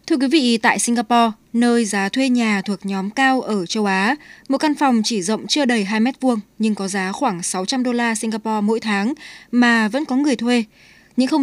Thưa quý vị, tại Singapore, nơi giá thuê nhà thuộc nhóm cao ở châu Á, một căn phòng chỉ rộng chưa đầy 2 mét vuông nhưng có giá khoảng 600 đô la Singapore mỗi tháng mà vẫn có người thuê. Những không